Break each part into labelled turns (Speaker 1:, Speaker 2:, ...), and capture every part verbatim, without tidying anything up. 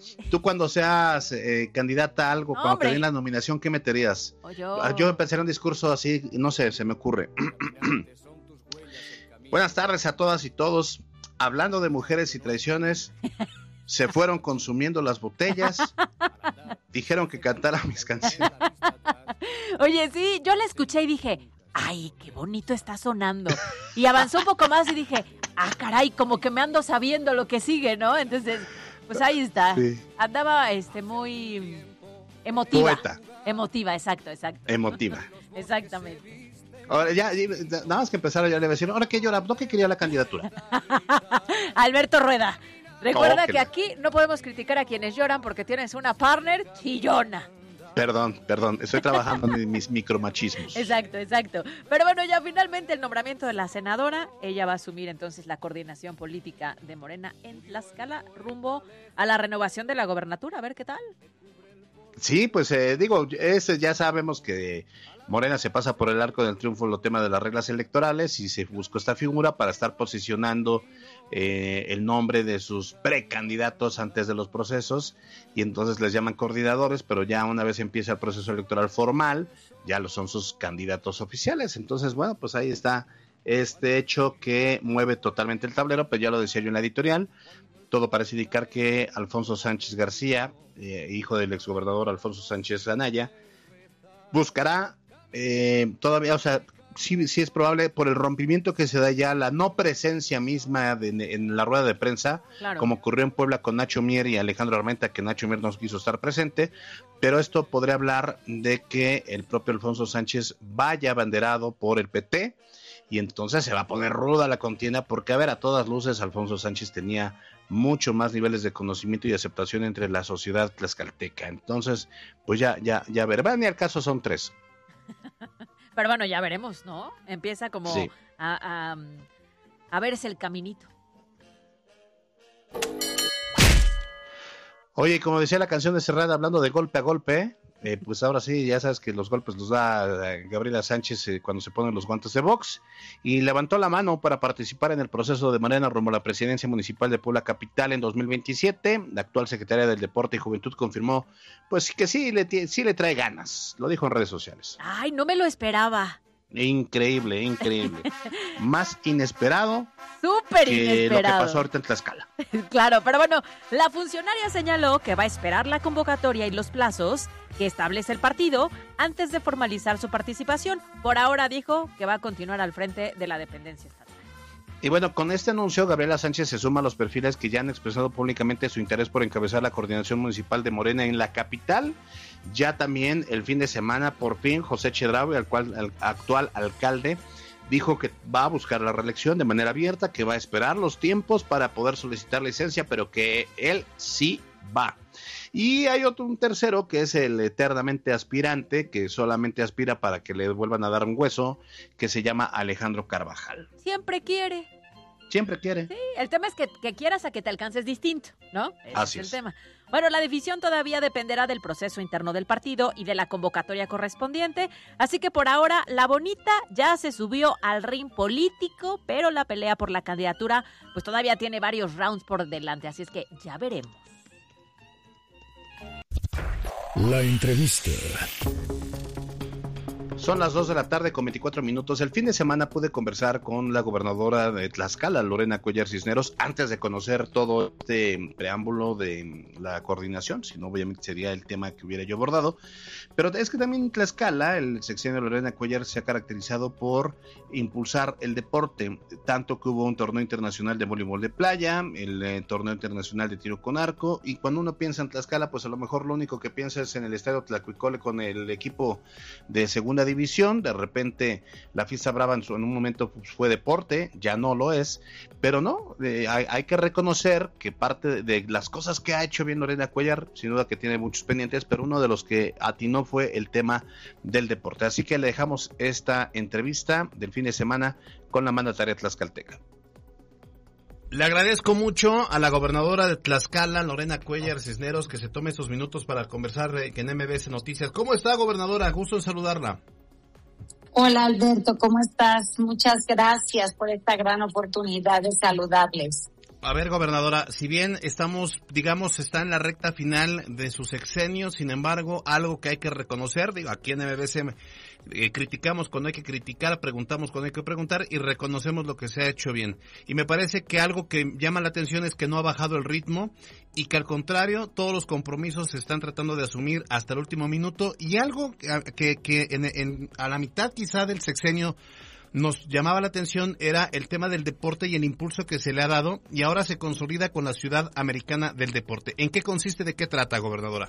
Speaker 1: tú cuando seas eh, candidata a algo,
Speaker 2: no,
Speaker 1: cuando
Speaker 2: hombre.
Speaker 1: te den la nominación, ¿qué meterías?
Speaker 2: O yo...
Speaker 1: Yo empezaría un discurso así, no sé, se me ocurre. Buenas tardes a todas y todos. Hablando de mujeres y traiciones, se fueron consumiendo las botellas, dijeron que cantara mis canciones.
Speaker 2: Oye, sí, yo la escuché y dije, ay, qué bonito está sonando. Y avanzó un poco más y dije, ah, caray, como que me ando sabiendo lo que sigue, ¿no? Entonces, pues ahí está.
Speaker 1: Sí.
Speaker 2: Andaba este muy emotiva.
Speaker 1: Poeta.
Speaker 2: Emotiva, exacto, exacto.
Speaker 1: Emotiva.
Speaker 2: Exactamente.
Speaker 1: Ahora ya, nada más que empezar, ya le voy a decir, ahora que llora, ¿no que quería la candidatura?
Speaker 2: Alberto Rueda, recuerda
Speaker 1: Oh,
Speaker 2: que
Speaker 1: que
Speaker 2: aquí no podemos criticar a quienes lloran porque tienes una partner chillona.
Speaker 1: Perdón, perdón, estoy trabajando en mis micromachismos.
Speaker 2: Exacto, exacto. Pero bueno, ya finalmente el nombramiento de la senadora, ella va a asumir entonces la coordinación política de Morena en Tlaxcala rumbo a la renovación de la gobernatura, a ver qué tal.
Speaker 1: Sí, pues eh, digo, ese ya sabemos que Morena se pasa por el arco del triunfo el tema de las reglas electorales y se buscó esta figura para estar posicionando eh, el nombre de sus precandidatos antes de los procesos y entonces les llaman coordinadores, pero ya una vez empieza el proceso electoral formal, ya lo son sus candidatos oficiales. Entonces, bueno, pues ahí está este hecho que mueve totalmente el tablero, pero ya lo decía yo en la editorial. Todo parece indicar que Alfonso Sánchez García, eh, hijo del exgobernador Alfonso Sánchez Anaya, buscará eh, todavía, o sea, sí, sí es probable por el rompimiento que se da ya, la no presencia misma de, en la rueda de prensa,
Speaker 2: claro,
Speaker 1: como ocurrió en Puebla con Nacho Mier y Alejandro Armenta, que Nacho Mier no quiso estar presente, pero esto podría hablar de que el propio Alfonso Sánchez vaya abanderado por el P T, y entonces se va a poner ruda la contienda, porque a ver, a todas luces Alfonso Sánchez tenía mucho más niveles de conocimiento y aceptación entre la sociedad tlaxcalteca. Entonces, pues ya, ya, ya verán, y al caso son tres.
Speaker 2: Pero bueno, ya veremos, ¿no? Empieza como
Speaker 1: sí.
Speaker 2: a, a, a verse el caminito.
Speaker 1: Oye, como decía la canción de Serrat, hablando de golpe a golpe, eh, pues ahora sí, ya sabes que los golpes los da eh, Gabriela Sánchez eh, cuando se ponen los guantes de box, y levantó la mano para participar en el proceso de Morena rumbo a la presidencia municipal de Puebla Capital en dos mil veintisiete. La actual secretaria del Deporte y Juventud confirmó pues que sí le, sí le trae ganas, lo dijo en redes sociales.
Speaker 2: Ay, no me lo esperaba.
Speaker 1: Increíble, increíble. Más inesperado
Speaker 2: Súper
Speaker 1: que
Speaker 2: inesperado.
Speaker 1: lo que pasó ahorita en Tlaxcala.
Speaker 2: Claro, pero bueno, la funcionaria señaló que va a esperar la convocatoria y los plazos que establece el partido antes de formalizar su participación. Por ahora dijo que va a continuar al frente de la dependencia estatal.
Speaker 1: Y bueno, con este anuncio, Gabriela Sánchez se suma a los perfiles que ya han expresado públicamente su interés por encabezar la coordinación municipal de Morena en la capital. Ya también el fin de semana, por fin, José Chedraui, el, cual, el actual alcalde, dijo que va a buscar la reelección de manera abierta, que va a esperar los tiempos para poder solicitar licencia, pero que él sí va. Y hay otro, un tercero, que es el eternamente aspirante, que solamente aspira para que le vuelvan a dar un hueso, que se llama Alejandro Carvajal.
Speaker 2: Siempre quiere.
Speaker 1: Siempre quiere.
Speaker 2: Sí, el tema es que, que quieras a que te alcances distinto, ¿no? Ese
Speaker 1: Así
Speaker 2: es
Speaker 1: es.
Speaker 2: el tema. Bueno, la decisión todavía dependerá del proceso interno del partido y de la convocatoria correspondiente, así que por ahora la bonita ya se subió al ring político, pero la pelea por la candidatura pues todavía tiene varios rounds por delante, así es que ya veremos.
Speaker 3: La entrevista.
Speaker 1: Son las dos de la tarde con veinticuatro minutos. El fin de semana pude conversar con la gobernadora de Tlaxcala, Lorena Cuellar Cisneros, antes de conocer todo este preámbulo de la coordinación, si no obviamente sería el tema que hubiera yo abordado. Pero es que también Tlaxcala, el sexenio de Lorena Cuellar se ha caracterizado por impulsar el deporte, tanto que hubo un torneo internacional de voleibol de playa, el eh, torneo internacional de tiro con arco, y cuando uno piensa en Tlaxcala, pues a lo mejor lo único que piensa es en el estadio Tlacuicole con el equipo de segunda división. De repente la fiesta brava en, su, en un momento pues, fue deporte, ya no lo es, pero no, eh, hay, hay que reconocer que parte de, de las cosas que ha hecho bien Lorena Cuellar, sin duda que tiene muchos pendientes, pero uno de los que atinó fue el tema del deporte, así que le dejamos esta entrevista del fin de semana con la mandataria tlaxcalteca. Le agradezco mucho a la gobernadora de Tlaxcala, Lorena Cuellar Cisneros, que se tome estos minutos para conversar eh, en M B S Noticias. ¿Cómo está, gobernadora? Gusto en saludarla.
Speaker 4: Hola, Alberto, ¿cómo estás? Muchas gracias por esta gran oportunidad de saludarles.
Speaker 1: A ver, gobernadora, si bien estamos, digamos, está en la recta final de su sexenio, sin embargo, algo que hay que reconocer, digo, aquí en M B C eh, criticamos cuando hay que criticar, preguntamos cuando hay que preguntar y reconocemos lo que se ha hecho bien. Y me parece que algo que llama la atención es que no ha bajado el ritmo y que al contrario, todos los compromisos se están tratando de asumir hasta el último minuto, y algo que, que, que en, en, a la mitad quizá del sexenio nos llamaba la atención era el tema del deporte y el impulso que se le ha dado, y ahora se consolida con la Ciudad Americana del Deporte. ¿En qué consiste, de qué trata, gobernadora?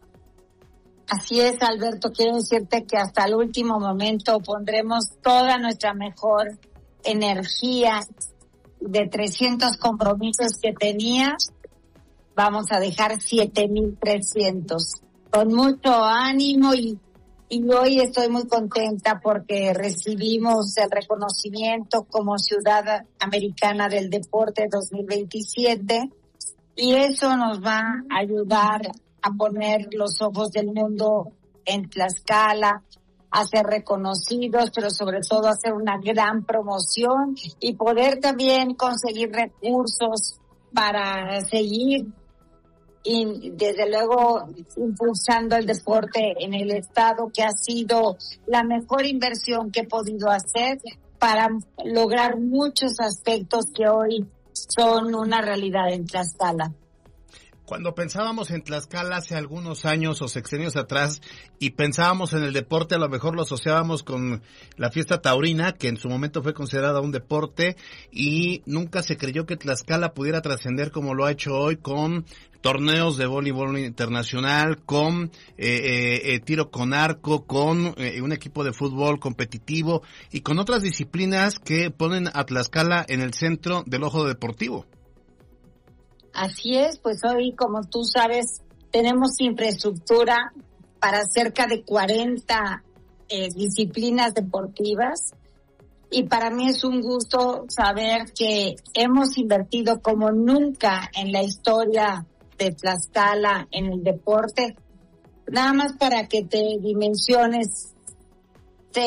Speaker 4: Así es, Alberto, quiero decirte que hasta el último momento pondremos toda nuestra mejor energía. De trescientos compromisos que tenía, vamos a dejar siete mil trescientos. Con mucho ánimo y Y hoy estoy muy contenta porque recibimos el reconocimiento como Ciudad Americana del Deporte dos mil veintisiete, y eso nos va a ayudar a poner los ojos del mundo en Tlaxcala, a ser reconocidos, pero sobre todo a hacer una gran promoción y poder también conseguir recursos para seguir y desde luego impulsando el deporte en el estado, que ha sido la mejor inversión que he podido hacer para lograr muchos aspectos que hoy son una realidad en Tlaxcala.
Speaker 1: Cuando pensábamos en Tlaxcala hace algunos años o sexenios atrás y pensábamos en el deporte, a lo mejor lo asociábamos con la fiesta taurina, que en su momento fue considerada un deporte, y nunca se creyó que Tlaxcala pudiera trascender como lo ha hecho hoy, con torneos de voleibol internacional, con eh, eh, eh, tiro con arco, con eh, un equipo de fútbol competitivo y con otras disciplinas que ponen a Tlaxcala en el centro del ojo deportivo.
Speaker 4: Así es, pues hoy, como tú sabes, tenemos infraestructura para cerca de cuarenta eh, disciplinas deportivas, y para mí es un gusto saber que hemos invertido como nunca en la historia de Tlaxcala en el deporte. Nada más para que te dimensiones, se,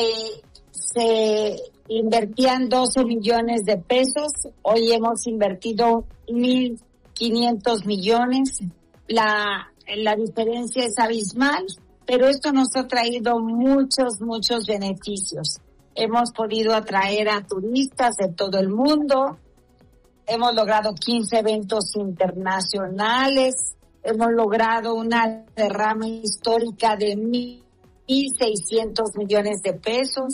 Speaker 4: se invertían doce millones de pesos, hoy hemos invertido mil quinientos millones, la, la diferencia es abismal, pero esto nos ha traído muchos, muchos beneficios. Hemos podido atraer a turistas de todo el mundo, hemos logrado quince eventos internacionales, hemos logrado una derrama histórica de mil seiscientos millones de pesos,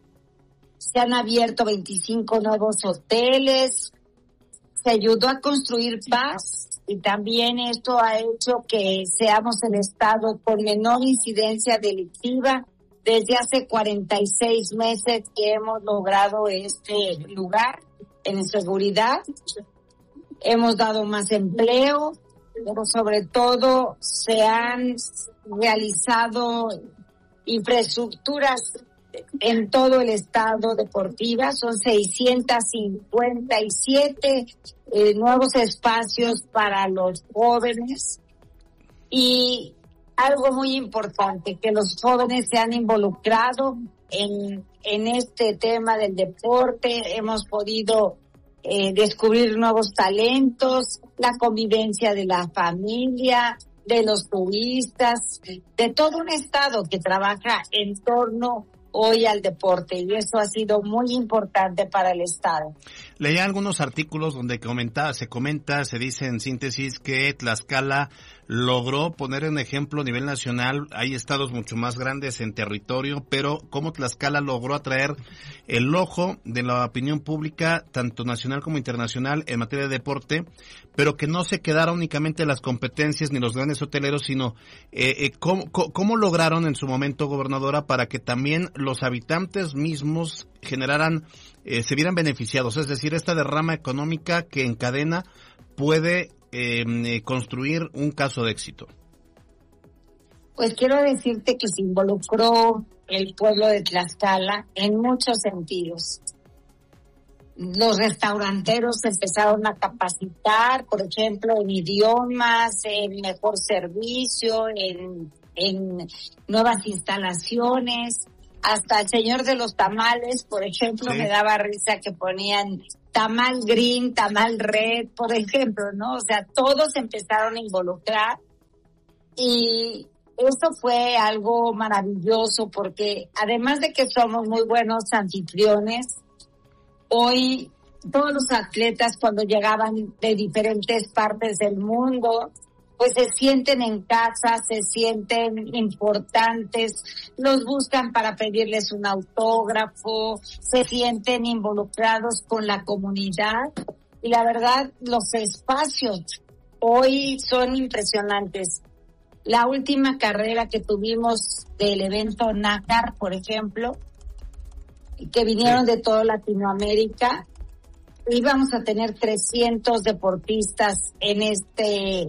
Speaker 4: se han abierto veinticinco nuevos hoteles, se ayudó a construir paz, y también esto ha hecho que seamos el estado con menor incidencia delictiva. Desde hace cuarenta y seis meses que hemos logrado este lugar en seguridad. Hemos dado más empleo, pero sobre todo se han realizado infraestructuras en todo el estado deportiva. Son seiscientos cincuenta y siete eh, nuevos espacios para los jóvenes, y algo muy importante, que los jóvenes se han involucrado en, en este tema del deporte. Hemos podido eh, descubrir nuevos talentos, la convivencia de la familia, de los turistas, de todo un estado que trabaja en torno hoy al deporte, y eso ha sido muy importante para el estado.
Speaker 1: Leía algunos artículos donde comenta, se comenta, se dice en síntesis que Tlaxcala logró poner un ejemplo a nivel nacional. Hay estados mucho más grandes en territorio, pero cómo Tlaxcala logró atraer el ojo de la opinión pública, tanto nacional como internacional, en materia de deporte, pero que no se quedaron únicamente las competencias ni los grandes hoteleros, sino eh, eh, cómo, cómo, cómo lograron en su momento, gobernadora, para que también los habitantes mismos generaran, eh, se vieran beneficiados, es decir, esta derrama económica que encadena puede eh, eh, construir un caso de éxito.
Speaker 4: Pues quiero decirte que se involucró el pueblo de Tlaxcala en muchos sentidos. Los restauranteros empezaron a capacitar, por ejemplo, en idiomas, en mejor servicio, en, en nuevas instalaciones. Hasta el señor de los tamales, por ejemplo, sí. Me daba risa que ponían tamal green, tamal red, por ejemplo, ¿no? O sea, todos empezaron a involucrar y eso fue algo maravilloso porque además de que somos muy buenos anfitriones, hoy todos los atletas cuando llegaban de diferentes partes del mundo, pues se sienten en casa, se sienten importantes, los buscan para pedirles un autógrafo, se sienten involucrados con la comunidad y la verdad los espacios hoy son impresionantes. La última carrera que tuvimos del evento NACAR, por ejemplo, que vinieron sí. de toda Latinoamérica, íbamos a tener trescientos deportistas en este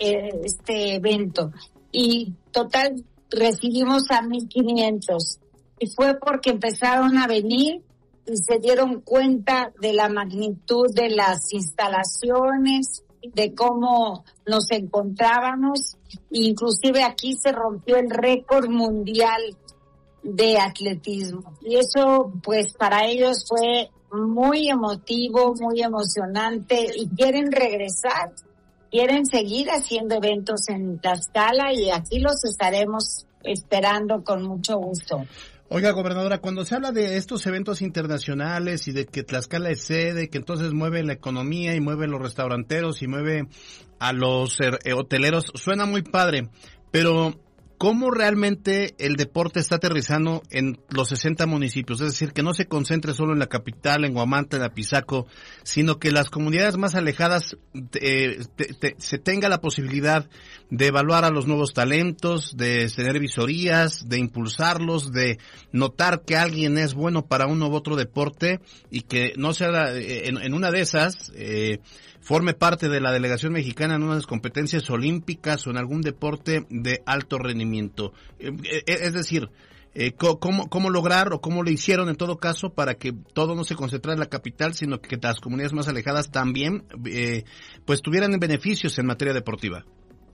Speaker 4: este evento y total recibimos a mil quinientos y fue porque empezaron a venir y se dieron cuenta de la magnitud de las instalaciones, de cómo nos encontrábamos, inclusive aquí se rompió el récord mundial de atletismo y eso pues para ellos fue muy emotivo, muy emocionante y quieren regresar. Quieren seguir haciendo eventos en Tlaxcala y aquí los estaremos esperando con mucho gusto.
Speaker 1: Oiga, gobernadora, cuando se habla de estos eventos internacionales y de que Tlaxcala es sede, que entonces mueve la economía y mueve los restauranteros y mueve a los eh, hoteleros, suena muy padre, pero ¿cómo realmente el deporte está aterrizando en los sesenta municipios? Es decir, que no se concentre solo en la capital, en Huamantla, en Apizaco, sino que las comunidades más alejadas eh, te, te, se tenga la posibilidad de evaluar a los nuevos talentos, de tener visorías, de impulsarlos, de notar que alguien es bueno para uno u otro deporte y que no sea en, en una de esas... Eh, forme parte de la delegación mexicana en unas competencias olímpicas o en algún deporte de alto rendimiento. Es decir, ¿cómo, cómo lograr o cómo lo hicieron en todo caso para que todo no se concentrara en la capital, sino que las comunidades más alejadas también eh, pues tuvieran beneficios en materia deportiva?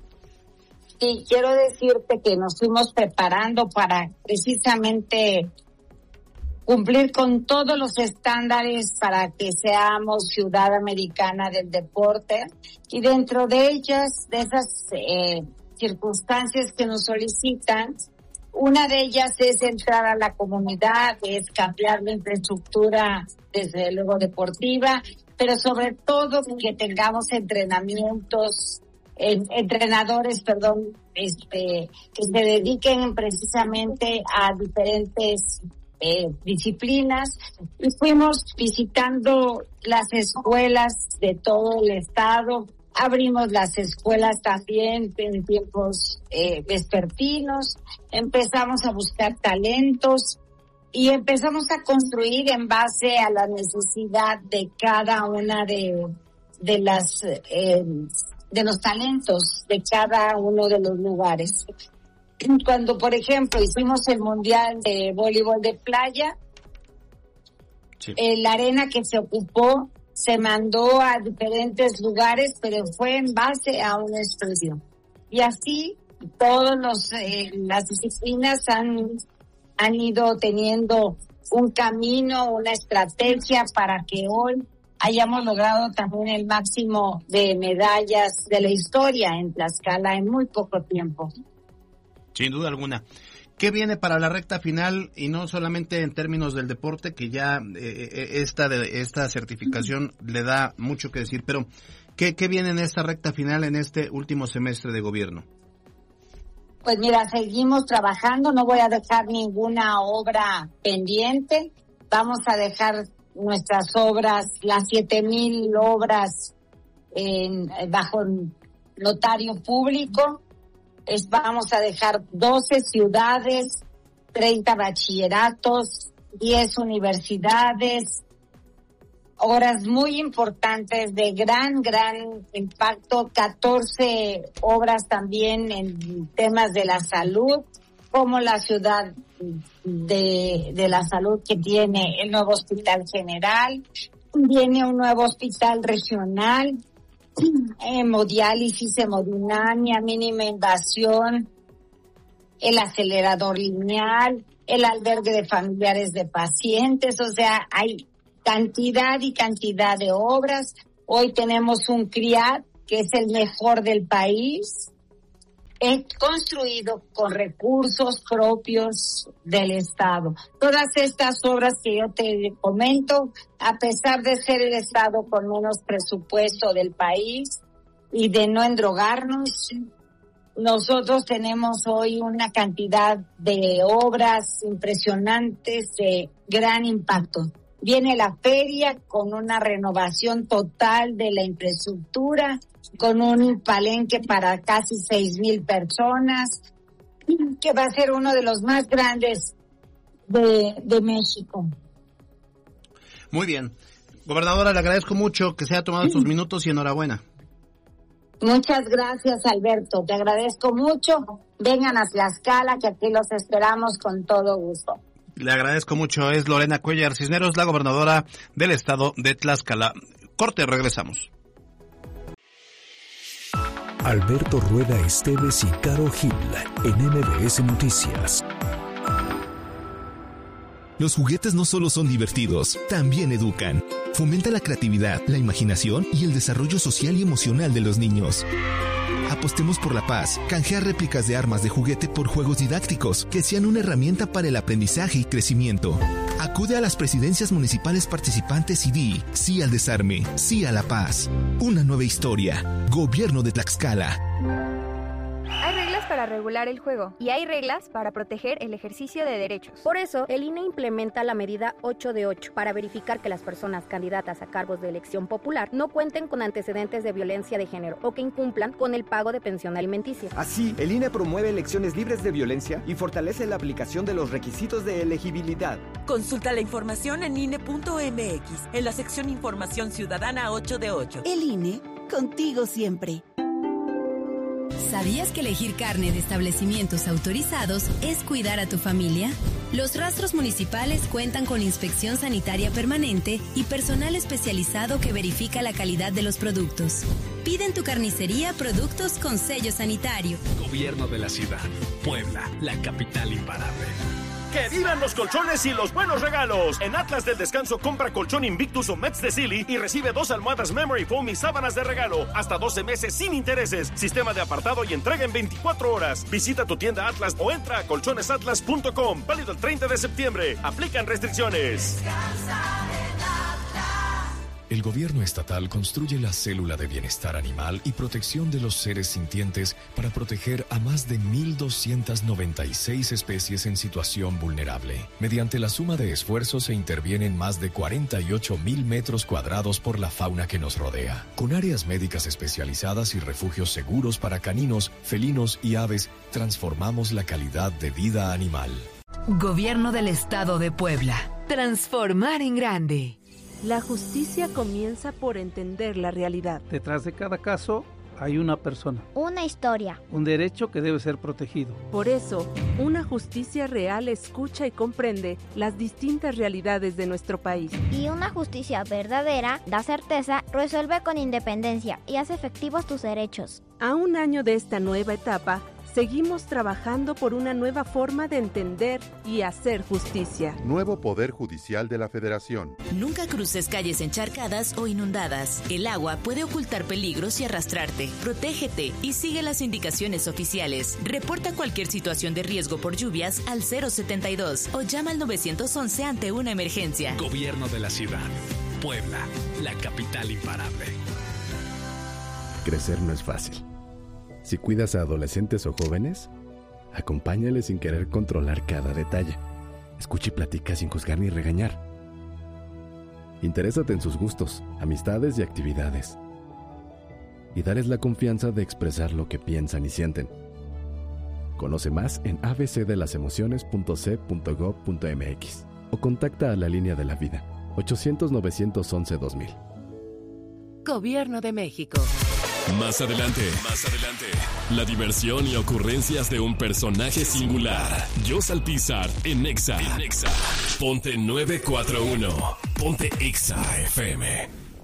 Speaker 4: Sí, quiero decirte que nos fuimos preparando para precisamente cumplir con todos los estándares para que seamos ciudad americana del deporte y dentro de ellas, de esas eh, circunstancias que nos solicitan, una de ellas es entrar a la comunidad, es cambiar la infraestructura desde luego deportiva, pero sobre todo que tengamos entrenamientos, eh, entrenadores, perdón, este, que se dediquen precisamente a diferentes Eh, disciplinas y fuimos visitando las escuelas de todo el estado, abrimos las escuelas también en tiempos eh, vespertinos, empezamos a buscar talentos y empezamos a construir en base a la necesidad de cada una de, de las eh, de los talentos de cada uno de los lugares. Cuando, por ejemplo, hicimos el Mundial de Voleibol de Playa, sí. eh, la arena que se ocupó se mandó a diferentes lugares, pero fue en base a un estudio. Y así todas los eh, las disciplinas han, han ido teniendo un camino, una estrategia para que hoy hayamos logrado también el máximo de medallas de la historia en Tlaxcala en muy poco tiempo.
Speaker 1: Sin duda alguna. ¿Qué viene para la recta final? Y no solamente en términos del deporte, que ya eh, esta de, esta certificación le da mucho que decir, pero ¿qué, qué viene en esta recta final, en este último semestre de gobierno?
Speaker 4: Pues mira, seguimos trabajando, no voy a dejar ninguna obra pendiente, vamos a dejar nuestras obras, las siete mil obras en, bajo notario público. Es, vamos a dejar doce ciudades, treinta bachilleratos, diez universidades, obras muy importantes de gran, gran impacto, catorce obras también en temas de la salud, como la ciudad de, de la salud que tiene el nuevo hospital general, viene un nuevo hospital regional, hemodiálisis, hemodinamia, mínima invasión, el acelerador lineal, el albergue de familiares de pacientes, o sea, hay cantidad y cantidad de obras. Hoy tenemos un C R I A D que es el mejor del país, es construido con recursos propios del Estado. Todas estas obras que yo te comento, a pesar de ser el Estado con menos presupuesto del país y de no endrogarnos, nosotros tenemos hoy una cantidad de obras impresionantes de gran impacto. Viene la feria con una renovación total de la infraestructura, con un palenque para casi seis mil personas, que va a ser uno de los más grandes de, de México.
Speaker 1: Muy bien. Gobernadora, le agradezco mucho que se haya tomado estos minutos y enhorabuena.
Speaker 4: Muchas gracias, Alberto. Te agradezco mucho. Vengan a Tlaxcala, que aquí los esperamos con todo gusto.
Speaker 1: Le agradezco mucho. Es Lorena Cuellar Cisneros, la gobernadora del estado de Tlaxcala. Corte, regresamos.
Speaker 3: Alberto Rueda Esteves y Caro Gil en M B S Noticias.
Speaker 5: Los juguetes no solo son divertidos, también educan. Fomenta la creatividad, la imaginación y el desarrollo social y emocional de los niños. Apostemos por la paz. Canjea réplicas de armas de juguete por juegos didácticos que sean una herramienta para el aprendizaje y crecimiento. Acude a las presidencias municipales participantes y di sí al desarme, sí a la paz. Una nueva historia. Gobierno de Tlaxcala.
Speaker 6: Hay reglas para regular el juego y hay reglas para proteger el ejercicio de derechos.
Speaker 7: Por eso, el I N E implementa la medida ocho de ocho para verificar que las personas candidatas a cargos de elección popular no cuenten con antecedentes de violencia de género o que incumplan con el pago de pensión alimenticia.
Speaker 8: Así, el I N E promueve elecciones libres de violencia y fortalece la aplicación de los requisitos de elegibilidad.
Speaker 9: Consulta la información en I N E punto M X, en la sección Información Ciudadana ocho de ocho.
Speaker 10: El I N E, contigo siempre. ¿Sabías que elegir carne de establecimientos autorizados es cuidar a tu familia? Los rastros municipales cuentan con inspección sanitaria permanente y personal especializado que verifica la calidad de los productos. Pide en tu carnicería productos con sello sanitario.
Speaker 11: Gobierno de la ciudad. Puebla, la capital imparable.
Speaker 12: ¡Que vivan los colchones y los buenos regalos! En Atlas del Descanso compra colchón Invictus o Mets de Silly y recibe dos almohadas Memory Foam y sábanas de regalo. Hasta doce meses sin intereses. Sistema de apartado y entrega en veinticuatro horas. Visita tu tienda Atlas o entra a colchones atlas punto com. Válido el treinta de septiembre. Aplican restricciones.
Speaker 3: El gobierno estatal construye la célula de bienestar animal y protección de los seres sintientes para proteger a más de mil doscientas noventa y seis especies en situación vulnerable. Mediante la suma de esfuerzos se intervienen más de cuarenta y ocho mil metros cuadrados por la fauna que nos rodea. Con áreas médicas especializadas y refugios seguros para caninos, felinos y aves, transformamos la calidad de vida animal.
Speaker 13: Gobierno del Estado de Puebla. Transformar en grande.
Speaker 14: La justicia comienza por entender la realidad.
Speaker 15: Detrás de cada caso hay una persona.
Speaker 16: Una historia.
Speaker 15: Un derecho que debe ser protegido.
Speaker 14: Por eso, una justicia real escucha y comprende las distintas realidades de nuestro país.
Speaker 16: Y una justicia verdadera da certeza, resuelve con independencia y hace efectivos tus derechos.
Speaker 14: A un año de esta nueva etapa, seguimos trabajando por una nueva forma de entender y hacer justicia.
Speaker 17: Nuevo Poder Judicial de la Federación.
Speaker 10: Nunca cruces calles encharcadas o inundadas. El agua puede ocultar peligros y arrastrarte. Protégete y sigue las indicaciones oficiales. Reporta cualquier situación de riesgo por lluvias al cero setenta y dos o llama al nueve once ante una emergencia.
Speaker 11: Gobierno de la ciudad. Puebla, la capital imparable.
Speaker 18: Crecer no es fácil. Si cuidas a adolescentes o jóvenes, acompáñales sin querer controlar cada detalle. Escucha y platica sin juzgar ni regañar. Interésate en sus gustos, amistades y actividades. Y dales la confianza de expresar lo que piensan y sienten. Conoce más en a b c de las emociones punto c punto gob punto m x o contacta a la Línea de la Vida ochocientos novecientos once dos mil.
Speaker 13: Gobierno de México.
Speaker 19: Más adelante, más adelante, la diversión y ocurrencias de un personaje singular. Jos Alpizar en Exa. En Exa. Ponte nueve cuatro uno. Ponte Exa F M.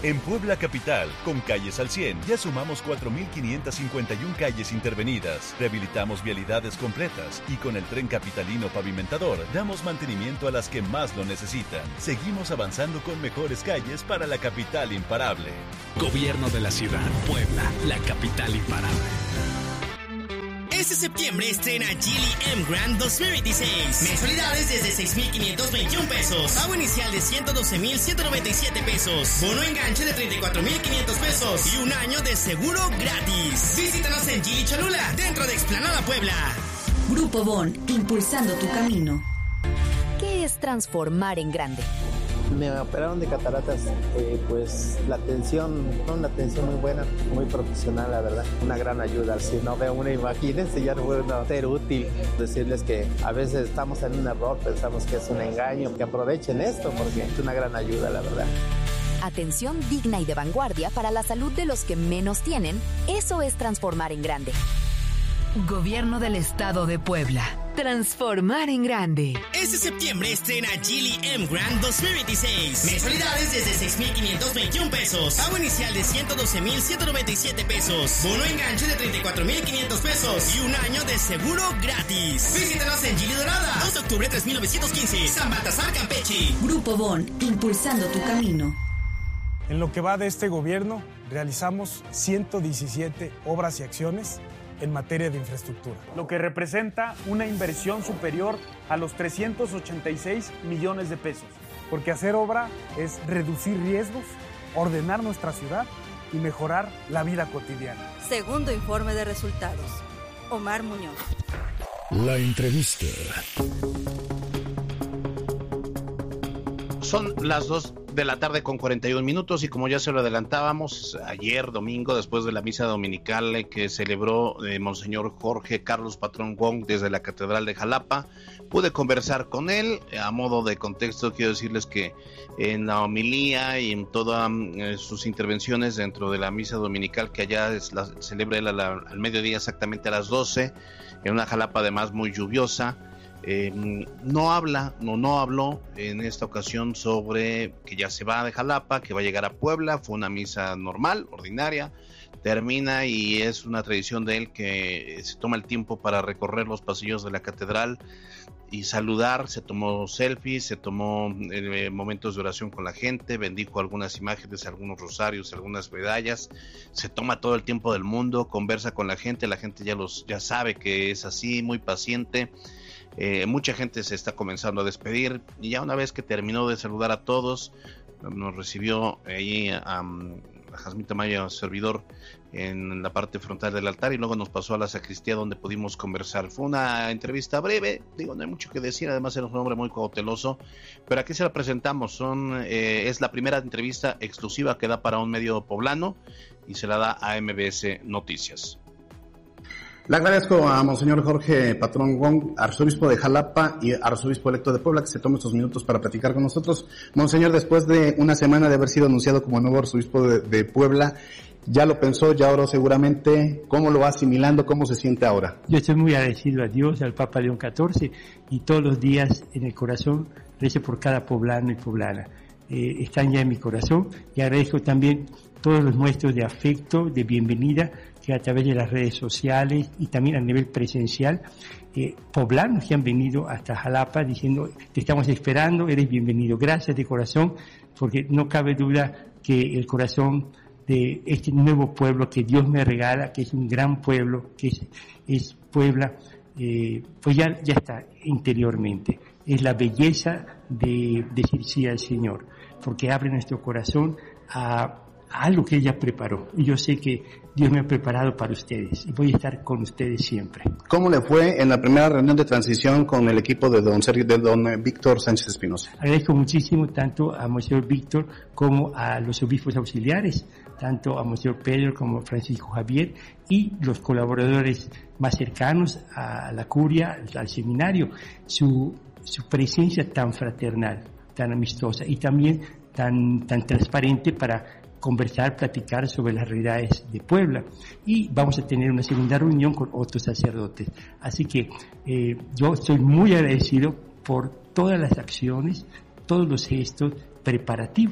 Speaker 20: En Puebla Capital, con Calles al cien, ya sumamos cuatro mil quinientas cincuenta y una calles intervenidas, rehabilitamos vialidades completas y con el Tren Capitalino Pavimentador damos mantenimiento a las que más lo necesitan. Seguimos avanzando con mejores calles para la capital imparable.
Speaker 11: Gobierno de la Ciudad, Puebla, la capital imparable.
Speaker 21: Este septiembre estrena Geely M Grand dos mil veintiséis. Mensualidades desde seis mil quinientos veintiún pesos. Pago inicial de ciento doce mil ciento noventa y siete pesos. Bono enganche de treinta y cuatro mil quinientos pesos. Y un año de seguro gratis. Visítanos en Geely Cholula, dentro de Explanada Puebla.
Speaker 10: Grupo Bon, impulsando tu camino. ¿Qué es transformar en grande?
Speaker 22: Me operaron de cataratas, eh, pues la atención, una atención muy buena, muy profesional, la verdad, una gran ayuda. Si no veo una, imagínense, ya no puedo ser útil. Decirles que a veces estamos en un error, pensamos que es un engaño, que aprovechen esto porque es una gran ayuda, la verdad.
Speaker 10: Atención digna y de vanguardia para la salud de los que menos tienen, eso es transformar en grande.
Speaker 13: Gobierno del Estado de Puebla. Transformar en grande.
Speaker 21: Este septiembre estrena Geely M Grand dos mil veintiséis. Mensualidades desde seis mil quinientos veintiún pesos. Pago inicial de ciento doce mil ciento noventa y siete pesos. Bono enganche de treinta y cuatro mil quinientos pesos. Y un año de seguro gratis. Visítanos en Geely Dorada, dos de octubre tres mil novecientos quince, San Baltasar, Campeche.
Speaker 10: Grupo Bon, impulsando tu camino.
Speaker 23: En lo que va de este gobierno, realizamos ciento diecisiete obras y acciones en materia de infraestructura, lo que representa una inversión superior a los trescientos ochenta y seis millones de pesos, porque hacer obra es reducir riesgos, ordenar nuestra ciudad y mejorar la vida cotidiana.
Speaker 24: Segundo informe de resultados. Omar Muñoz.
Speaker 3: La entrevista.
Speaker 1: Son las dos de la tarde con cuarenta y un minutos y como ya se lo adelantábamos ayer domingo después de la misa dominical que celebró eh, Monseñor Jorge Carlos Patrón Wong desde la Catedral de Jalapa, pude conversar con él. A modo de contexto quiero decirles que en la homilía y en todas eh, sus intervenciones dentro de la misa dominical que allá es la, celebra él a la, al mediodía exactamente a las doce, en una Jalapa además muy lluviosa. Eh, no habla, no, no habló en esta ocasión sobre que ya se va de Jalapa, que va a llegar a Puebla. Fue una misa normal, ordinaria, termina y es una tradición de él que se toma el tiempo para recorrer los pasillos de la catedral y saludar. Se tomó selfies, se tomó eh, momentos de oración con la gente, bendijo algunas imágenes, algunos rosarios, algunas medallas. Se toma todo el tiempo del mundo, conversa con la gente, la gente ya, los, ya sabe que es así, muy paciente. Eh, mucha gente se está comenzando a despedir y ya una vez que terminó de saludar a todos, nos recibió ahí a, a Jasmita Maya, servidor, en la parte frontal del altar y luego nos pasó a la sacristía donde pudimos conversar. Fue una entrevista breve, digo, no hay mucho que decir, además era un hombre muy cauteloso, pero aquí se la presentamos. Son, eh, es la primera entrevista exclusiva que da para un medio poblano y se la da a M B S Noticias.
Speaker 25: Le agradezco a Monseñor Jorge Patrón Wong, arzobispo de Jalapa y arzobispo electo de Puebla, que se tome estos minutos para platicar con nosotros. Monseñor, después de una semana de haber sido anunciado como nuevo arzobispo de, de Puebla, ya lo pensó, ya oró seguramente. ¿Cómo lo va asimilando? ¿Cómo se siente ahora?
Speaker 26: Yo estoy muy agradecido a Dios, al Papa León catorce, y todos los días en el corazón rezo por cada poblano y poblana. Eh, están ya en mi corazón y agradezco también todos los muestros de afecto, de bienvenida, que a través de las redes sociales y también a nivel presencial, eh, poblanos que han venido hasta Jalapa diciendo, te estamos esperando, eres bienvenido. Gracias de corazón, porque no cabe duda que el corazón de este nuevo pueblo que Dios me regala, que es un gran pueblo, que es, es Puebla, eh, pues ya, ya está interiormente. Es la belleza de decir sí al Señor, porque abre nuestro corazón a algo que ella preparó. Y yo sé que Dios me ha preparado para ustedes y voy a estar con ustedes siempre.
Speaker 25: ¿Cómo le fue en la primera reunión de transición con el equipo de don Sergio, de don Víctor Sánchez Espinosa?
Speaker 26: Agradezco muchísimo tanto a Monseñor Víctor como a los obispos auxiliares, tanto a Monseñor Pedro como a Francisco Javier y los colaboradores más cercanos a la curia, al seminario, su, su presencia tan fraternal, tan amistosa y también tan, tan transparente para conversar, platicar sobre las realidades de Puebla. Y vamos a tener una segunda reunión con otros sacerdotes. Así que eh, yo estoy muy agradecido por todas las acciones, todos los gestos preparativos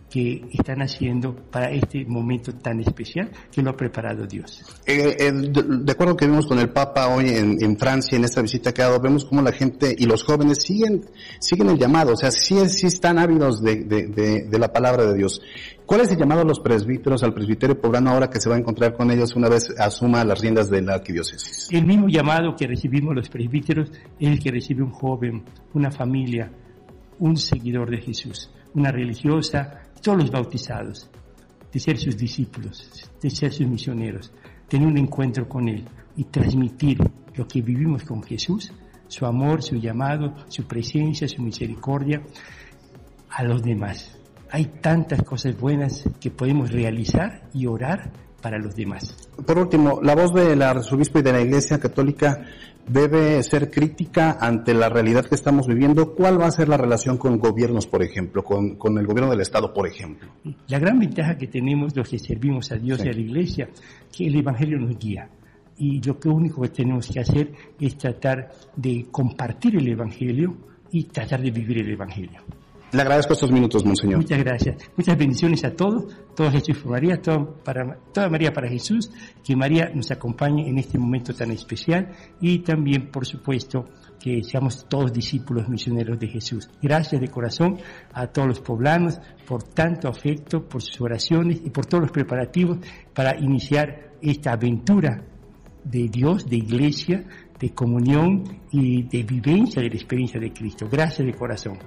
Speaker 26: que están haciendo para este momento tan especial que lo ha preparado Dios.
Speaker 25: Eh, eh, de, de acuerdo que vimos con el Papa hoy en, en Francia, en esta visita que ha dado, vemos cómo la gente y los jóvenes siguen siguen el llamado, o sea, sí, sí están ávidos de, de, de, de la palabra de Dios. ¿Cuál es el llamado a los presbíteros, al presbiterio poblano ahora que se va a encontrar con ellos una vez asuma las riendas de la arquidiócesis?
Speaker 26: El mismo llamado que recibimos los presbíteros es el que recibe un joven, una familia, un seguidor de Jesús, una religiosa, todos los bautizados, de ser sus discípulos, de ser sus misioneros, tener un encuentro con Él y transmitir lo que vivimos con Jesús, su amor, su llamado, su presencia, su misericordia a los demás. Hay tantas cosas buenas que podemos realizar y orar para los demás.
Speaker 25: Por último, la voz del arzobispo y de la Iglesia Católica debe ser crítica ante la realidad que estamos viviendo. ¿Cuál va a ser la relación con gobiernos, por ejemplo, con, con el gobierno del Estado, por ejemplo?
Speaker 26: La gran ventaja que tenemos los que servimos a Dios sí. y a la Iglesia, que el Evangelio nos guía. Y lo único que tenemos que hacer es tratar de compartir el Evangelio y tratar de vivir el Evangelio.
Speaker 25: Le agradezco estos minutos, monseñor.
Speaker 26: Muchas gracias. Muchas bendiciones a todos, todo Jesús por María, todo para, toda María para Jesús, que María nos acompañe en este momento tan especial y también, por supuesto, que seamos todos discípulos misioneros de Jesús. Gracias de corazón a todos los poblanos por tanto afecto, por sus oraciones y por todos los preparativos para iniciar esta aventura de Dios, de iglesia, de comunión y de vivencia de la experiencia de Cristo. Gracias de corazón.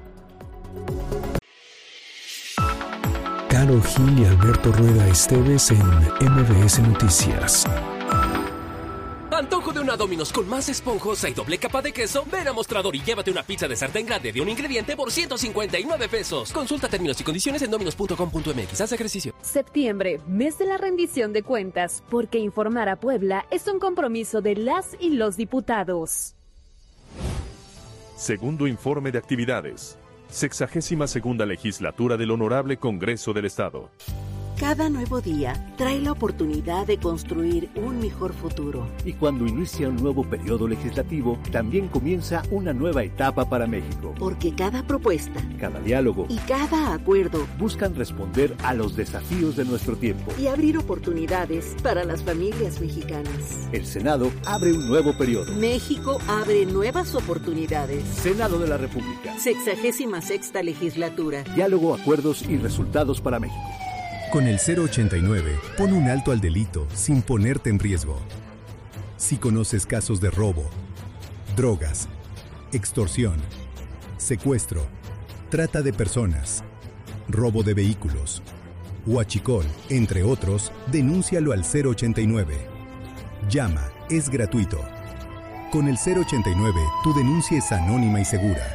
Speaker 3: Karol Gil y Alberto Rueda Esteves en M B S Noticias.
Speaker 11: Antojo de una Domino's con más esponjosa y doble capa de queso. Ven a Mostrador y llévate una pizza de sartén grande de un ingrediente por ciento cincuenta y nueve pesos. Consulta términos y condiciones en dominos punto com punto m x. Haz ejercicio.
Speaker 14: Septiembre, mes de la rendición de cuentas, porque informar a Puebla es un compromiso de las y los diputados.
Speaker 2: Segundo informe de actividades. Sexagésima segunda legislatura del Honorable Congreso del Estado.
Speaker 4: Cada nuevo día trae la oportunidad de construir un mejor futuro.
Speaker 5: Y cuando inicia un nuevo periodo legislativo, también comienza una nueva etapa para México.
Speaker 4: Porque cada propuesta,
Speaker 5: cada diálogo
Speaker 4: y cada acuerdo
Speaker 5: buscan responder a los desafíos de nuestro tiempo
Speaker 4: y abrir oportunidades para las familias mexicanas.
Speaker 5: El Senado abre un nuevo periodo.
Speaker 4: México abre nuevas oportunidades.
Speaker 5: Senado de la República.
Speaker 4: Sexagésima sexta legislatura.
Speaker 5: Diálogo, acuerdos y resultados para México.
Speaker 6: Con el cero ochenta y nueve, pon un alto al delito sin ponerte en riesgo. Si conoces casos de robo, drogas, extorsión, secuestro, trata de personas, robo de vehículos, huachicol, entre otros, denúncialo al cero ochenta y nueve. Llama, es gratuito. Con el cero ochenta y nueve, tu denuncia es anónima y segura.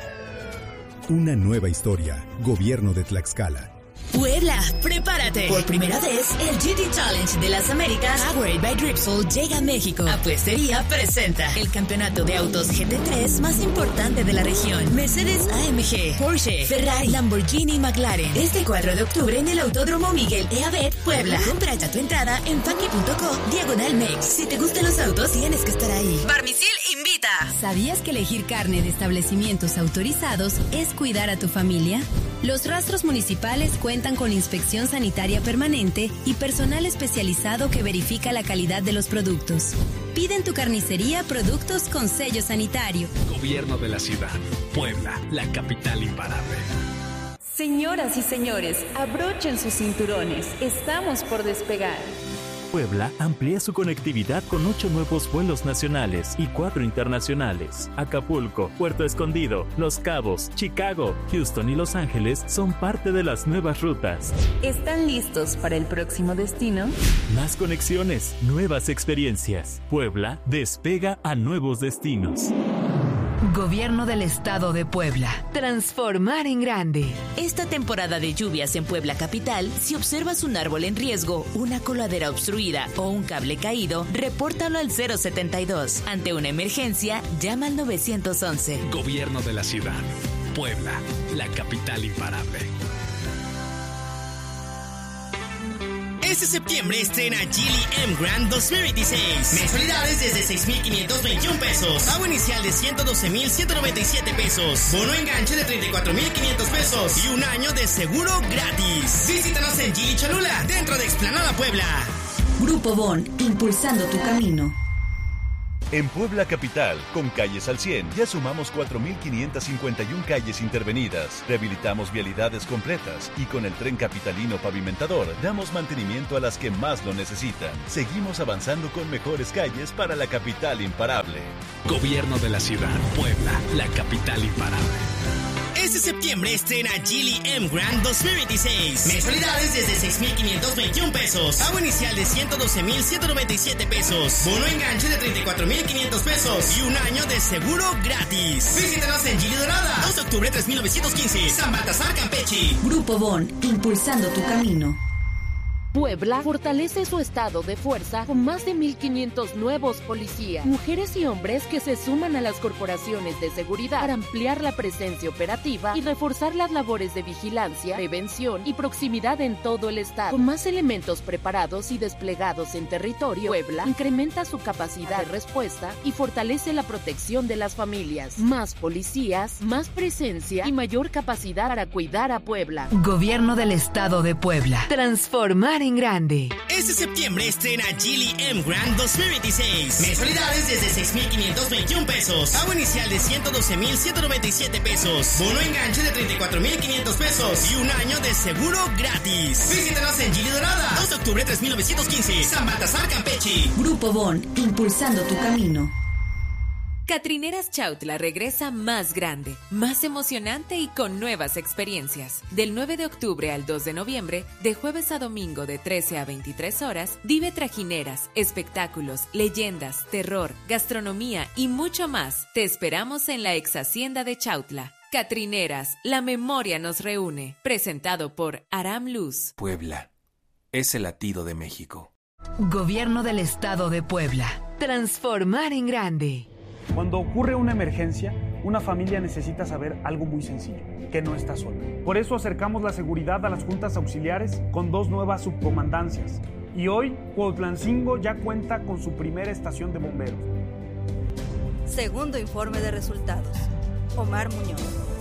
Speaker 6: Una nueva historia. Gobierno de Tlaxcala.
Speaker 21: Puebla, prepárate. Por primera vez, el G T Challenge de las Américas, Powered by Dripsol, llega a México. Apuestería presenta el campeonato de autos G T tres más importante de la región. Mercedes A M G, Porsche, Ferrari, Lamborghini y McLaren. Este cuatro de octubre en el Autódromo Miguel E. Abet, Puebla. Compra ya tu entrada en funky punto co, diagonal mex. Si te gustan los autos, tienes que estar ahí. Barmisil invita.
Speaker 10: ¿Sabías que elegir carne de establecimientos autorizados es cuidar a tu familia? Los rastros municipales cuentan con inspección sanitaria permanente y personal especializado que verifica la calidad de los productos. Pide en tu carnicería productos con sello sanitario.
Speaker 11: Gobierno de la ciudad. Puebla, la capital imparable.
Speaker 7: Señoras y señores, abrochen sus cinturones. Estamos por despegar.
Speaker 8: Puebla amplía su conectividad con ocho nuevos vuelos nacionales y cuatro internacionales. Acapulco, Puerto Escondido, Los Cabos, Chicago, Houston y Los Ángeles son parte de las nuevas rutas.
Speaker 7: ¿Están listos para el próximo destino?
Speaker 8: Más conexiones, nuevas experiencias. Puebla despega a nuevos destinos.
Speaker 13: Gobierno del Estado de Puebla. Transformar en grande.
Speaker 21: Esta temporada de lluvias en Puebla capital, si observas un árbol en riesgo, una coladera obstruida o un cable caído, repórtalo al cero setenta y dos. Ante una emergencia, llama al nueve once.
Speaker 11: Gobierno de la ciudad. Puebla, la capital imparable.
Speaker 21: Este septiembre estrena Geely M Grand dos mil veintiséis. Mensualidades desde seis mil quinientos veintiún pesos. Pago inicial de ciento doce mil ciento noventa y siete pesos. Bono enganche de treinta y cuatro mil quinientos pesos. Y un año de seguro gratis. Visítanos en Geely Cholula, dentro de Explanada Puebla.
Speaker 10: Grupo Bon, impulsando tu camino.
Speaker 20: En Puebla Capital, con calles al cien, ya sumamos cuatro mil quinientas cincuenta y una calles intervenidas, rehabilitamos vialidades completas y con el tren capitalino pavimentador damos mantenimiento a las que más lo necesitan. Seguimos avanzando con mejores calles para la capital imparable.
Speaker 9: Gobierno de la Ciudad, Puebla, la capital imparable.
Speaker 21: Este septiembre estrena Geely M Grand dos mil veintiséis. Mensualidades desde seis mil quinientos veintiún pesos. Pago inicial de ciento doce mil ciento noventa y siete pesos. Bono enganche de treinta y cuatro mil quinientos pesos. Y un año de seguro gratis. Visítanos en Geely Dorada, dos de octubre tres mil novecientos quince, San Baltasar, Campeche.
Speaker 10: Grupo Bon, impulsando tu camino.
Speaker 14: Puebla fortalece su estado de fuerza con más de mil quinientos nuevos policías, mujeres y hombres que se suman a las corporaciones de seguridad para ampliar la presencia operativa y reforzar las labores de vigilancia, prevención y proximidad en todo el estado. Con más elementos preparados y desplegados en territorio, Puebla incrementa su capacidad de respuesta y fortalece la protección de las familias. Más policías, más presencia y mayor capacidad para cuidar a Puebla.
Speaker 13: Gobierno del Estado de Puebla. Transformar en grande.
Speaker 21: Este septiembre estrena Geely M Grand dos mil veintiséis. Mensualidades desde seis mil quinientos veintiún pesos. Pago inicial de ciento doce mil ciento noventa y siete pesos. Bono enganche de treinta y cuatro mil quinientos pesos. Y un año de seguro gratis. Visítanos en Geely Dorada, dos de octubre tres mil novecientos quince, San Baltasar, Campeche.
Speaker 10: Grupo Bon, impulsando tu camino.
Speaker 7: Catrineras Chautla regresa más grande, más emocionante y con nuevas experiencias. Del nueve de octubre al dos de noviembre, de jueves a domingo de trece a veintitrés horas, vive trajineras, espectáculos, leyendas, terror, gastronomía y mucho más. Te esperamos en la ex hacienda de Chautla. Catrineras, la memoria nos reúne. Presentado por Aram Luz.
Speaker 12: Puebla es el latido de México.
Speaker 13: Gobierno del Estado de Puebla. Transformar en grande.
Speaker 23: Cuando ocurre una emergencia, una familia necesita saber algo muy sencillo, que no está sola. Por eso acercamos la seguridad a las juntas auxiliares con dos nuevas subcomandancias. Y hoy, Cuautlancingo ya cuenta con su primera estación de bomberos.
Speaker 24: Segundo informe de resultados. Omar Muñoz.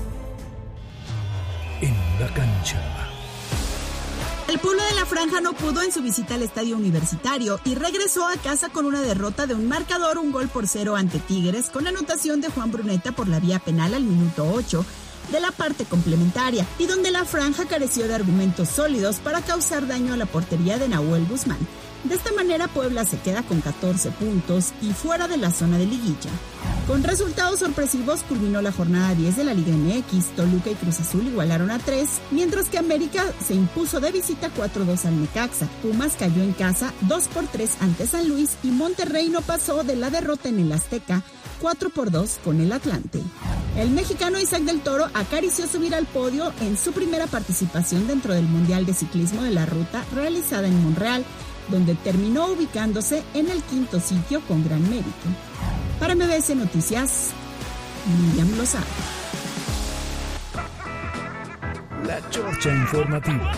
Speaker 3: En la cancha.
Speaker 15: El pueblo de La Franja no pudo en su visita al Estadio Universitario y regresó a casa con una derrota de un marcador, un gol por cero ante Tigres, con anotación de Juan Bruneta por la vía penal al minuto ocho de la parte complementaria, y donde La Franja careció de argumentos sólidos para causar daño a la portería de Nahuel Guzmán. De esta manera, Puebla se queda con catorce puntos y fuera de la zona de liguilla. Con resultados sorpresivos, culminó la jornada diez de la Liga M X. Toluca y Cruz Azul igualaron a tres, mientras que América se impuso de visita cuatro dos al Necaxa. Pumas cayó en casa dos por tres ante San Luis y Monterrey no pasó de la derrota en el Azteca cuatro por dos con el Atlante. El mexicano Isaac del Toro acarició subir al podio en su primera participación dentro del Mundial de Ciclismo de la Ruta realizada en Monreal, donde terminó ubicándose en el quinto sitio con gran mérito. Para M B S Noticias, Miriam Lozano.
Speaker 3: La Chorcha Informativa.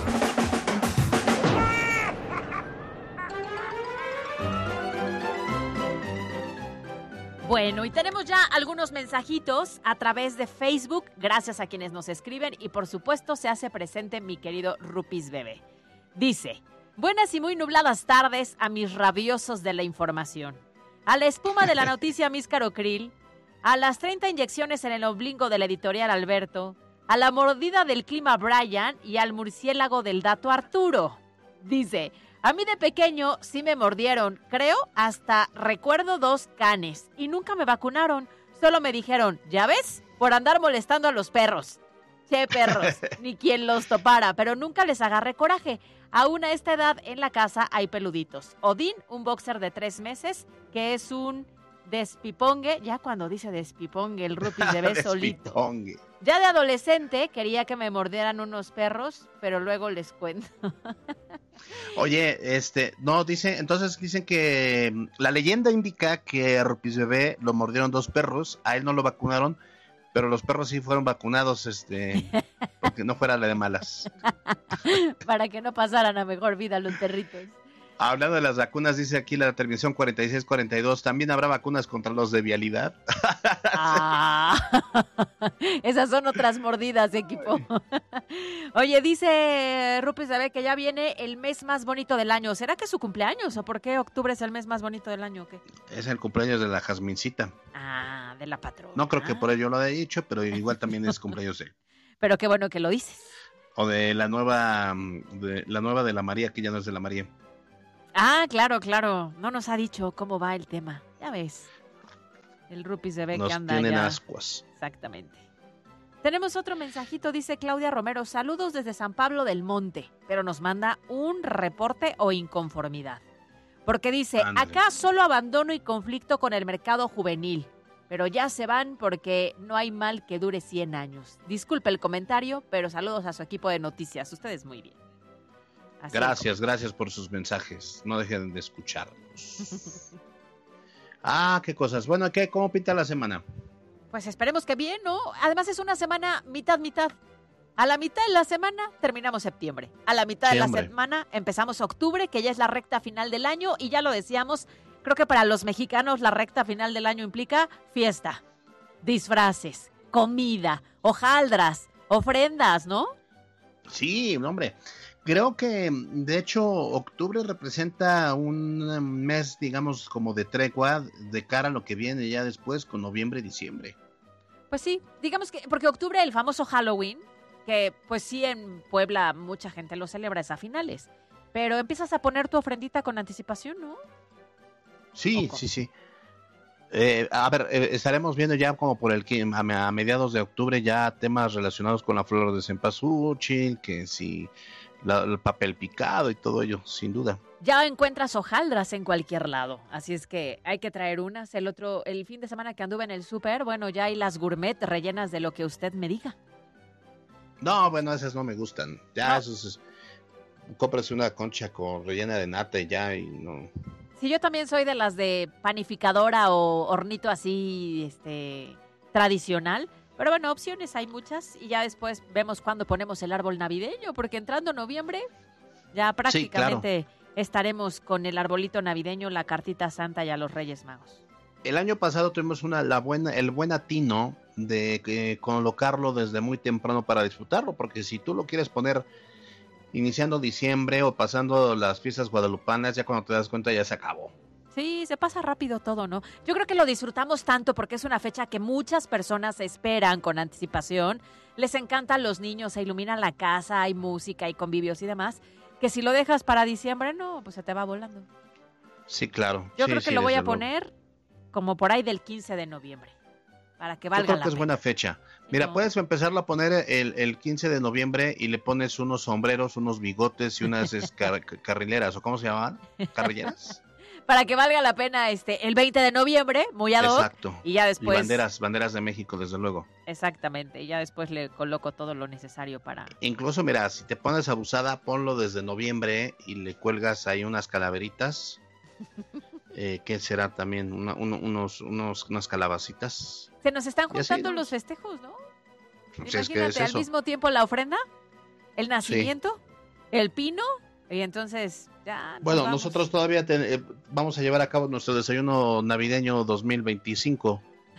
Speaker 16: Bueno, y tenemos ya algunos mensajitos a través de Facebook, gracias a quienes nos escriben, y por supuesto se hace presente mi querido Rupis Bebé. Dice: buenas y muy nubladas tardes a mis rabiosos de la información. A la espuma de la noticia Míscaro Krill, a las treinta inyecciones en el ombligo del editorial Alberto, a la mordida del clima Brian y al murciélago del dato Arturo. Dice: a mí de pequeño sí me mordieron, creo hasta recuerdo dos canes, y nunca me vacunaron. Solo me dijeron, ¿ya ves? Por andar molestando a los perros. Che perros, ni quien los topara, pero nunca les agarré coraje. Aún a esta edad en la casa hay peluditos. Odín, un boxer de tres meses, que es un despipongue. Ya cuando dice despipongue, el Rupis de ve solito. Ya de adolescente quería que me mordieran unos perros, pero luego les cuento.
Speaker 1: Oye, este, no, dice, entonces dicen que la leyenda indica que a Rupis Bebé lo mordieron dos perros, a él no lo vacunaron, pero los perros sí fueron vacunados, este, porque no fuera la de malas.
Speaker 16: Para que no pasaran a mejor vida los perritos.
Speaker 1: Hablando de las vacunas, dice aquí la terminación cuarenta y seis cuarenta y dos, ¿también habrá vacunas contra los de vialidad?
Speaker 16: Ah, esas son otras mordidas, equipo. Oye, dice Rupis Bebé que ya viene el mes más bonito del año. ¿Será que es su cumpleaños o por qué octubre es el mes más bonito del año o qué?
Speaker 1: Es el cumpleaños de la Jazmincita.
Speaker 16: Ah, de la patrona.
Speaker 1: No creo que por ello lo haya dicho, pero igual también es cumpleaños de él.
Speaker 16: Pero qué bueno que lo dices.
Speaker 1: O de la nueva, de la nueva de la María, que ya no es de la María.
Speaker 16: Ah, claro, claro. No nos ha dicho cómo va el tema. Ya ves. El Rupis Bebé que anda
Speaker 1: tienen
Speaker 16: ya.
Speaker 1: ascuas.
Speaker 16: Exactamente. Tenemos otro mensajito, dice Claudia Romero. Saludos desde San Pablo del Monte. Pero nos manda un reporte o inconformidad. Porque dice,
Speaker 1: Ándale.
Speaker 16: acá solo abandono y conflicto con el mercado juvenil. Pero ya se van porque no hay mal que dure cien años. Disculpe el comentario, pero saludos a su equipo de noticias. Ustedes muy bien. Así
Speaker 1: Gracias, gracias por sus mensajes. No dejen de escucharnos. Ah, qué cosas. Bueno, ¿qué? ¿Cómo pinta la semana?
Speaker 16: Pues esperemos que bien, ¿no? Además es una semana mitad, mitad. A la mitad de la semana terminamos septiembre. A la mitad
Speaker 1: Sí,
Speaker 16: de la
Speaker 1: hombre.
Speaker 16: semana empezamos octubre, que ya es la recta final del año. Y ya lo decíamos, creo que para los mexicanos la recta final del año implica fiesta, disfraces, comida, hojaldras, ofrendas, ¿no?
Speaker 1: Sí, hombre. Creo que, de hecho, octubre representa un mes, digamos, como de tregua de cara a lo que viene ya después con noviembre y diciembre.
Speaker 16: Pues sí, digamos que, porque octubre, el famoso Halloween, que pues sí en Puebla mucha gente lo celebra, es a finales. Pero empiezas a poner tu ofrendita con anticipación, ¿no?
Speaker 1: Sí, sí, sí. Eh, a ver, eh, estaremos viendo ya como por el qui- a, a mediados de octubre ya temas relacionados con la flor de cempasúchil, que si la- el papel picado y todo ello, sin duda.
Speaker 16: Ya encuentras hojaldras en cualquier lado, así es que hay que traer unas. El otro, el fin de semana que anduve en el súper, bueno, ya hay las gourmet rellenas de lo que usted me diga.
Speaker 1: No, bueno, esas no me gustan. Ya,
Speaker 16: No.
Speaker 1: esos es, cómprase una concha con rellena de nata y ya, y no.
Speaker 16: Sí, yo también soy de las de panificadora o hornito así, este, tradicional. Pero bueno, opciones hay muchas y ya después vemos cuándo ponemos el árbol navideño, porque entrando noviembre ya prácticamente estaremos con el arbolito navideño, la cartita santa y a los Reyes Magos.
Speaker 1: El año pasado tuvimos una, la buena, el buen atino de eh, colocarlo desde muy temprano para disfrutarlo, porque si tú lo quieres poner iniciando diciembre o pasando las fiestas guadalupanas, ya cuando te das cuenta ya se acabó.
Speaker 16: Sí, se pasa rápido todo, ¿no? Yo creo que lo disfrutamos tanto porque es una fecha que muchas personas esperan con anticipación. Les encantan los niños, se iluminan la casa, hay música, hay convivios y demás, que si lo dejas para diciembre, no, pues se te va volando.
Speaker 1: Sí, claro.
Speaker 16: Yo
Speaker 1: Sí,
Speaker 16: creo que
Speaker 1: sí,
Speaker 16: lo voy
Speaker 1: desde
Speaker 16: a
Speaker 1: luego.
Speaker 16: poner como por ahí del quince de noviembre, para que valga
Speaker 1: Yo creo
Speaker 16: la
Speaker 1: que es
Speaker 16: pena.
Speaker 1: buena fecha. Mira,
Speaker 16: No.
Speaker 1: puedes empezarlo a poner el, el quince de noviembre y le pones unos sombreros, unos bigotes y unas es, car- carrileras, ¿o cómo se llaman? ¿Carrilleras?
Speaker 16: Para que valga la pena este el veinte de noviembre, muy ad hoc,
Speaker 1: Exacto.
Speaker 16: y ya después...
Speaker 1: Y banderas, banderas de México, desde luego.
Speaker 16: Exactamente, y ya después le coloco todo lo necesario para...
Speaker 1: Incluso, mira, si te pones abusada, ponlo desde noviembre y le cuelgas ahí unas calaveritas. Eh, ¿Qué será también? Una- uno- unos, unos, unas calabacitas.
Speaker 16: Se nos están
Speaker 1: Y así,
Speaker 16: juntando
Speaker 1: ¿no?
Speaker 16: los festejos, ¿no?
Speaker 1: Si es que
Speaker 16: Imagínate,
Speaker 1: es
Speaker 16: al
Speaker 1: eso.
Speaker 16: mismo tiempo la ofrenda, el nacimiento, el pino, y entonces ya... nos
Speaker 1: Bueno,
Speaker 16: vamos.
Speaker 1: nosotros todavía te- eh, vamos a llevar a cabo nuestro desayuno navideño dos mil veinticinco.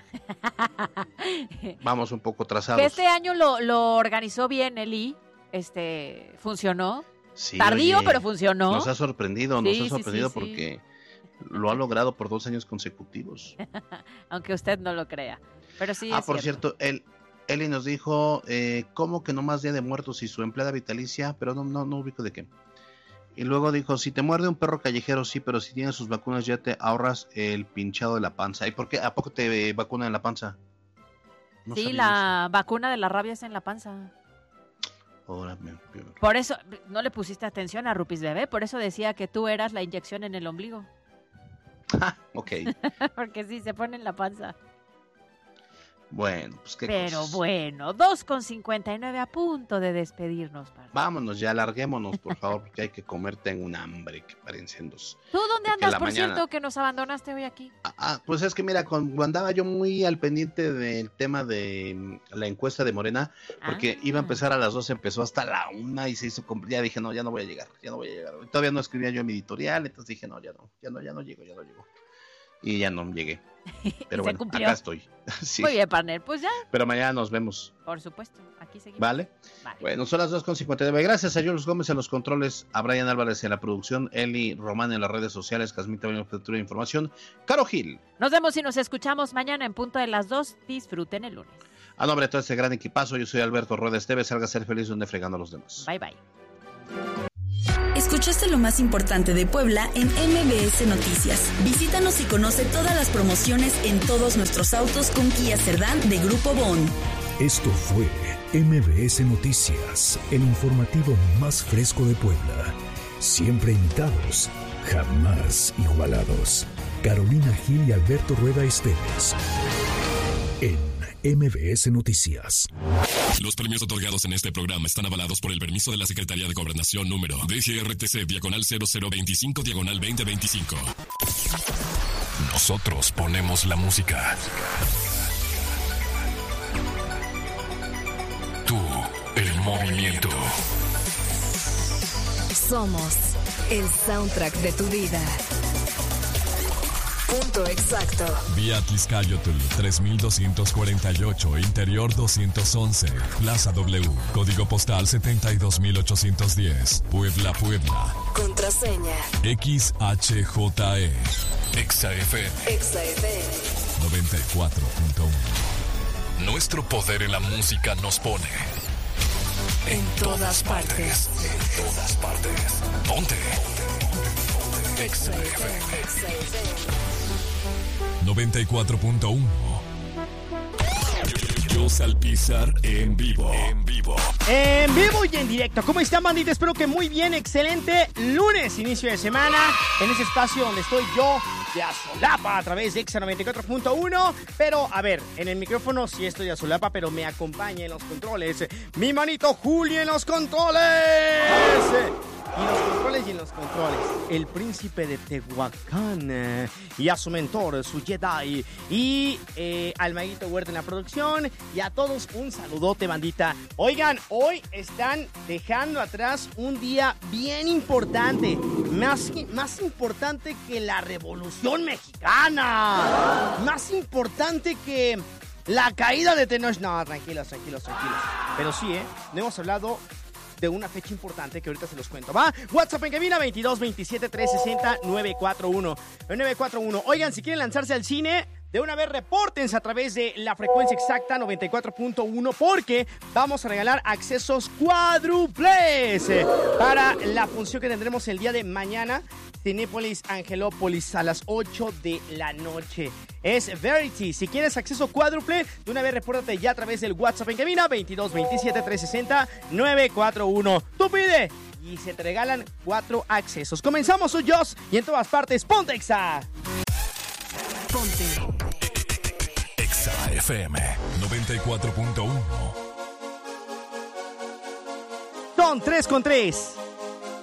Speaker 1: Vamos un poco trazados.
Speaker 16: Que este año lo, lo organizó bien Eli, este, funcionó.
Speaker 1: Sí,
Speaker 16: Tardío,
Speaker 1: oye,
Speaker 16: pero funcionó.
Speaker 1: Nos ha sorprendido, nos
Speaker 16: Sí,
Speaker 1: ha
Speaker 16: sí,
Speaker 1: sorprendido
Speaker 16: sí, sí.
Speaker 1: porque lo ha logrado por dos años consecutivos.
Speaker 16: Aunque usted no lo crea. Pero sí
Speaker 1: ah,
Speaker 16: es
Speaker 1: por
Speaker 16: cierto.
Speaker 1: cierto, él, Eli nos dijo, eh, ¿cómo que no más Día de Muertos y su empleada vitalicia? Pero no, no, no ubico de qué. Y luego dijo, si te muerde un perro callejero, sí, pero si tienes sus vacunas ya te ahorras el pinchado de la panza. ¿Y por qué? ¿A poco te vacunan en la panza? No
Speaker 16: Sí,
Speaker 1: sabía
Speaker 16: la vacuna de la rabia es en la panza.
Speaker 1: eso. Ahora me-
Speaker 16: Por eso, no le pusiste atención a Rupis Bebé, por eso decía que tú eras la inyección en el ombligo.
Speaker 1: Ok.
Speaker 16: Porque sí, se pone en la panza.
Speaker 1: Bueno, pues qué
Speaker 16: Pero
Speaker 1: cosas.
Speaker 16: bueno, dos con cincuenta y nueve a punto de despedirnos. Par.
Speaker 1: Vámonos ya, larguémonos, por favor, porque hay que comer. Tengo un hambre que parecen dos.
Speaker 16: ¿Tú dónde
Speaker 1: Porque
Speaker 16: andas,
Speaker 1: la
Speaker 16: por
Speaker 1: mañana-
Speaker 16: cierto, que nos abandonaste hoy aquí?
Speaker 1: Ah, pues es que mira, cuando andaba yo muy al pendiente del tema de mm, la encuesta de Morena, porque
Speaker 16: Ah.
Speaker 1: iba a empezar a las doce, empezó hasta la una y se hizo, compl- ya dije, no, ya no voy a llegar, ya no voy a llegar. Todavía no escribía yo en mi editorial, entonces dije, no, ya no, ya no, ya no llego, ya no llego. Y ya no llegué. Pero
Speaker 16: se
Speaker 1: bueno,
Speaker 16: cumplió.
Speaker 1: acá estoy. Sí.
Speaker 16: Muy bien, partner, pues ya,
Speaker 1: Pero mañana nos vemos.
Speaker 16: por supuesto, aquí seguimos.
Speaker 1: ¿Vale?
Speaker 16: Vale.
Speaker 1: Bueno, son las dos con cincuenta y nueve. Gracias a Jules Gómez en los controles, a Brian Álvarez en la producción, Eli Román en las redes sociales, Casmita en la captura de información, Caro Gil.
Speaker 16: Nos vemos y nos escuchamos mañana en punto de las dos. Disfruten el lunes.
Speaker 1: A nombre de todo este gran equipazo, yo soy Alberto Rueda Esteves. Salga a ser feliz donde fregando a los demás.
Speaker 16: Bye, bye.
Speaker 15: Escuchaste lo más importante de Puebla en M B S Noticias. Visítanos y conoce todas las promociones en todos nuestros autos con Kia Cerdán de Grupo Bon.
Speaker 6: Esto fue M B S Noticias, el informativo más fresco de Puebla. Siempre invitados, jamás igualados. Carolina Gil y Alberto Rueda Esteves. En M B S Noticias.
Speaker 17: Los premios otorgados en este programa están avalados por el permiso de la Secretaría de Gobernación número D G R T C diagonal cero cero veinticinco diagonal veinte veinticinco.
Speaker 3: Nosotros ponemos la música. Tú, el movimiento.
Speaker 13: Somos el soundtrack de tu vida. Punto exacto.
Speaker 3: Vía Tliscayotl tres mil doscientos cuarenta y ocho, Interior doscientos once, Plaza W, Código Postal setenta y dos mil ochocientos diez, Puebla, Puebla.
Speaker 13: Contraseña.
Speaker 3: X H J E. Exa F M.
Speaker 13: Exa F M.
Speaker 3: noventa y cuatro punto uno. Nuestro poder en la música nos pone en todas partes. En todas partes. Ponte. Exa F M. noventa y cuatro punto uno. Yo Salpizar en vivo. En vivo.
Speaker 18: En vivo y en directo. ¿Cómo están, bandita? Espero que muy bien. Excelente lunes, inicio de semana. En ese espacio donde estoy yo, de Azolapa, a través de Exa noventa y cuatro punto uno. Pero, a ver, en el micrófono sí estoy de Azolapa, pero me acompaña en los controles mi manito Juli en los controles. Y en los controles y en los controles, el príncipe de Tehuacán eh, y a su mentor, su Jedi, y eh, al maguito Huerta en la producción, y a todos un saludote, bandita. Oigan, hoy están dejando atrás un día bien importante, más, más importante que la Revolución Mexicana, más importante que la caída de Tenochtitlan. No, tranquilos, tranquilos, tranquilos. Pero sí, ¿eh? No hemos hablado de una fecha importante que ahorita se los cuento. Va, WhatsApp en cabina veintidós veintisiete trescientos sesenta novecientos cuarenta y uno. novecientos cuarenta y uno. Oigan, si quieren lanzarse al cine, de una vez repórtense a través de la frecuencia exacta noventa y cuatro punto uno, porque vamos a regalar accesos cuádruples eh, para la función que tendremos el día de mañana, Cinépolis Angelópolis, a las ocho de la noche. Es Verity. Si quieres acceso cuádruple, de una vez repórtate ya a través del WhatsApp en cabina veintidós veintisiete trescientos sesenta novecientos cuarenta y uno. Tú pide y se te regalan cuatro accesos. Comenzamos, soy Joss, y en todas partes, ponte Exa.
Speaker 13: Ponte.
Speaker 3: Exa F M noventa y cuatro punto uno.
Speaker 18: Son tres con tres.